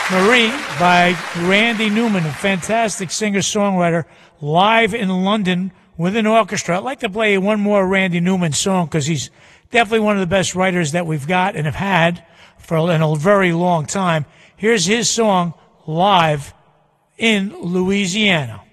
Marie by Randy Newman, a fantastic singer-songwriter, live in London with an orchestra. I'd like to play one more Randy Newman song because he's definitely one of the best writers that we've got and have had in a very long time. Here's his song, Live in Louisiana.